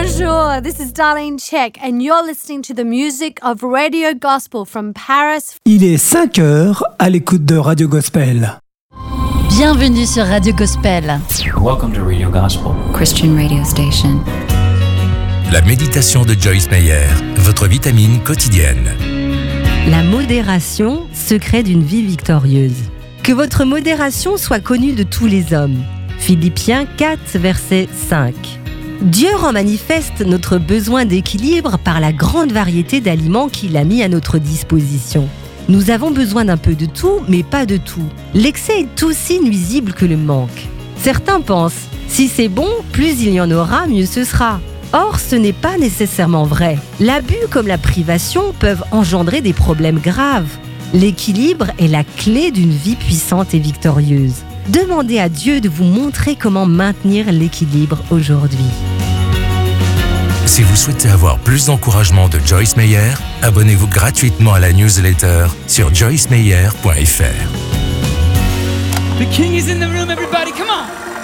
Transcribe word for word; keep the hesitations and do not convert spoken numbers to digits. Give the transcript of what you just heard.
Bonjour, this is Darlene Check and you're listening to the music of Radio Gospel from Paris. Il est cinq heures à l'écoute de Radio Gospel. Bienvenue sur Radio Gospel. Welcome to Radio Gospel, Christian radio station. La méditation de Joyce Meyer, votre vitamine quotidienne. La modération, secret d'une vie victorieuse. Que votre modération soit connue de tous les hommes. Philippiens quatre, verset cinq. Dieu rend manifeste notre besoin d'équilibre par la grande variété d'aliments qu'il a mis à notre disposition. Nous avons besoin d'un peu de tout, mais pas de tout. L'excès est aussi nuisible que le manque. Certains pensent, si c'est bon, plus il y en aura, mieux ce sera. Or, ce n'est pas nécessairement vrai. L'abus comme la privation peuvent engendrer des problèmes graves. L'équilibre est la clé d'une vie puissante et victorieuse. Demandez à Dieu de vous montrer comment maintenir l'équilibre aujourd'hui. Si vous souhaitez avoir plus d'encouragement de Joyce Meyer, abonnez-vous gratuitement à la newsletter sur joyce meyer point f r. The King is in the room, everybody, come on!